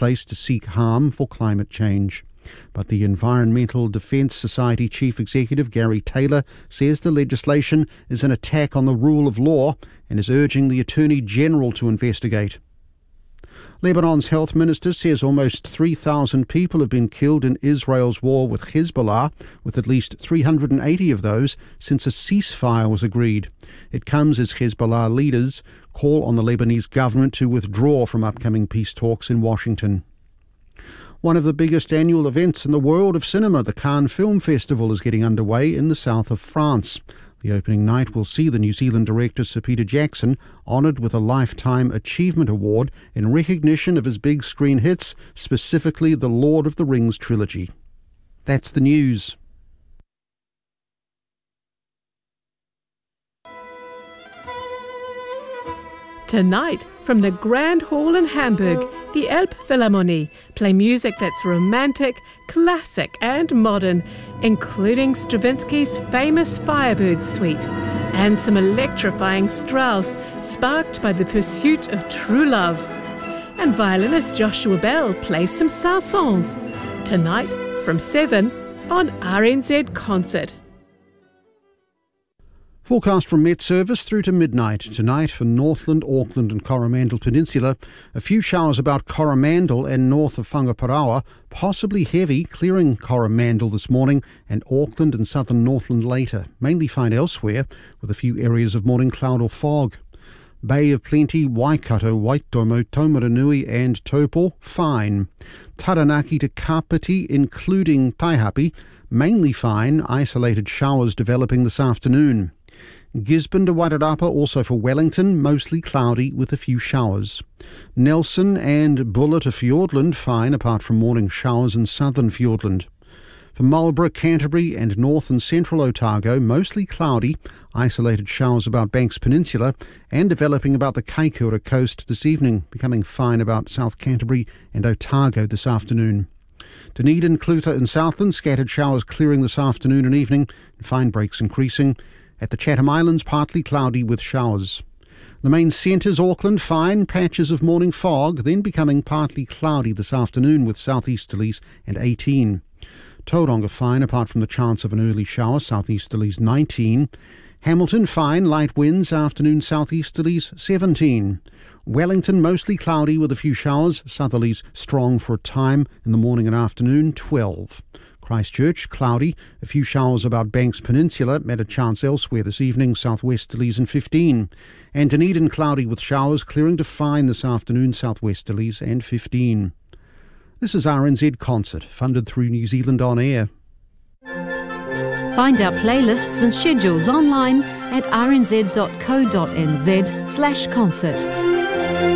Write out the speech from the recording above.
place to seek harm for climate change. But the Environmental Defence Society Chief Executive Gary Taylor says the legislation is an attack on the rule of law and is urging the Attorney General to investigate. Lebanon's health minister says almost 3,000 people have been killed in Israel's war with Hezbollah, with at least 380 of those since a ceasefire was agreed. It comes as Hezbollah leaders call on the Lebanese government to withdraw from upcoming peace talks in Washington. One of the biggest annual events in the world of cinema, the Cannes Film Festival, is getting underway in the south of France. The opening night will see the New Zealand director Sir Peter Jackson honoured with a Lifetime Achievement Award in recognition of his big screen hits, specifically the Lord of the Rings trilogy. That's the news. Tonight, from the Grand Hall in Hamburg, the Elbphilharmonie play music that's romantic, classic and modern, including Stravinsky's famous Firebird Suite and some electrifying Strauss sparked by the pursuit of true love. And violinist Joshua Bell plays some Saint-Saëns tonight from 7 on RNZ Concert. Forecast from Met Service through to midnight tonight for Northland, Auckland and Coromandel Peninsula. A few showers about Coromandel and north of Whangaparaoa, possibly heavy, clearing Coromandel this morning and Auckland and southern Northland later. Mainly fine elsewhere with a few areas of morning cloud or fog. Bay of Plenty, Waikato, Waitomo, Taumaranui and Taupo, fine. Taranaki to Kapiti, including Taihape, mainly fine, isolated showers developing this afternoon. Gisborne to Wairarapa, also for Wellington, mostly cloudy with a few showers. Nelson and Buller to Fiordland, fine apart from morning showers in southern Fiordland. For Marlborough, Canterbury and north and central Otago, mostly cloudy, isolated showers about Banks Peninsula and developing about the Kaikoura coast this evening, becoming fine about South Canterbury and Otago this afternoon. Dunedin, Clutha and Southland, scattered showers clearing this afternoon and evening, and fine breaks increasing. At the Chatham Islands, partly cloudy with showers. The main centres, Auckland, fine, patches of morning fog, then becoming partly cloudy this afternoon with southeasterlies and 18. Tauranga, fine, apart from the chance of an early shower, southeasterlies 19. Hamilton, fine, light winds, afternoon southeasterlies 17. Wellington, mostly cloudy with a few showers, southerlies strong for a time in the morning and afternoon 12. Christchurch, cloudy, a few showers about Banks Peninsula, met a chance elsewhere this evening, southwesterlies and 15. And Dunedin, cloudy with showers, clearing to fine this afternoon, southwesterlies and 15. This is RNZ Concert, funded through New Zealand On Air. Find our playlists and schedules online at rnz.co.nz/concert.